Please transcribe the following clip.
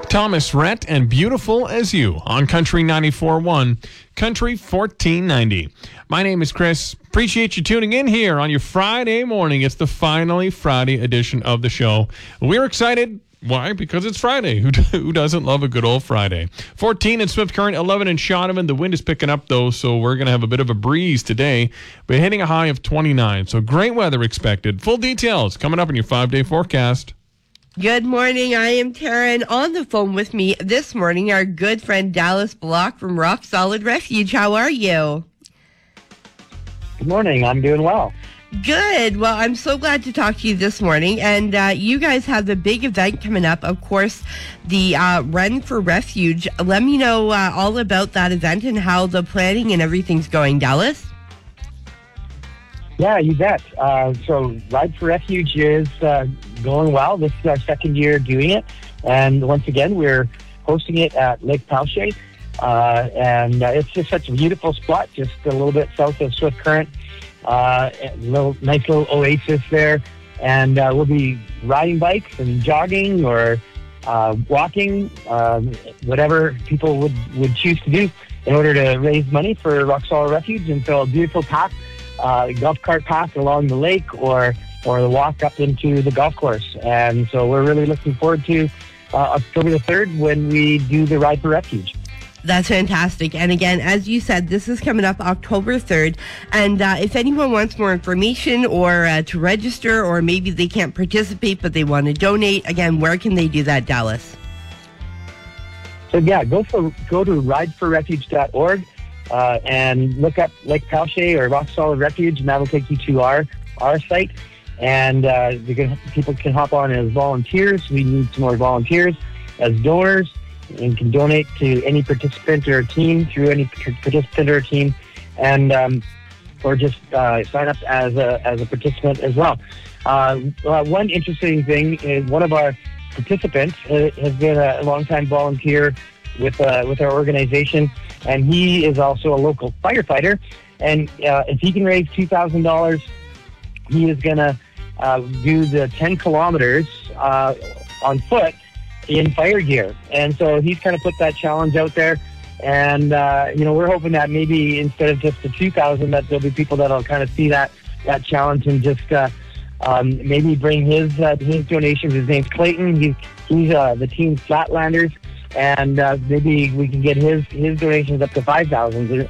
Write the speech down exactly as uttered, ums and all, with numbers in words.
Thomas Rhett and Beautiful as You on Country ninety-four point one, Country fourteen ninety. My name is Chris. Appreciate you tuning in here on your Friday morning. It's the finally Friday edition of the show. We're excited. Why? Because it's Friday. Who, who doesn't love a good old Friday? fourteen in Swift Current, eleven in Shaunavon. The wind is picking up, though, so we're going to have a bit of a breeze today. We're hitting a high of twenty-nine, so great weather expected. Full details coming up in your five-day forecast. Good morning. I am Taryn. On the phone with me this morning, our good friend Dallas Block from Rock Solid Refuge. How are you? Good morning. I'm doing well. Good. Well, I'm so glad to talk to you this morning. And uh, you guys have the big event coming up, of course, the uh, Run for Refuge. Let me know uh, all about that event and how the planning and everything's going, Dallas. Yeah, you bet. Uh, so Ride for Refuge is uh, going well. This is our second year doing it. And once again, we're hosting it at Lake Palche. Uh, and uh, it's just such a beautiful spot, just a little bit south of Swift Current. Uh, a little nice little oasis there. And uh, we'll be riding bikes and jogging or uh, walking, um, whatever people would, would choose to do in order to raise money for Rock Solid Refuge. And so a beautiful path. Uh, golf cart path along the lake or or the walk up into the golf course. And so we're really looking forward to uh, October the third when we do the Ride for Refuge. That's fantastic. And again, as you said, this is coming up October third. And uh, if anyone wants more information or uh, to register, or maybe they can't participate but they want to donate, again, where can they do that, Dallas? So yeah, go for go to ride for refuge dot org. Uh, and look up Lake Palche or Rock Solid Refuge, and that'll take you to our our site. And uh, you can, people can hop on as volunteers. We need some more volunteers as donors, and can donate to any participant or team through any participant or team, and um, or just uh, sign up as a as a participant as well. Uh, uh, one interesting thing is one of our participants uh, has been a longtime volunteer with uh, with our organization. And he is also a local firefighter. And uh, if he can raise two thousand dollars, he is going to uh, do the ten kilometers uh, on foot in fire gear. And so he's kind of put that challenge out there. And, uh, you know, we're hoping that maybe instead of just the two thousand, that there'll be people that'll kind of see that, that challenge and just uh, um, maybe bring his uh, his donations. His name's Clayton. He's, he's uh, the team Flatlanders. And uh, maybe we can get his, his donations up to five thousand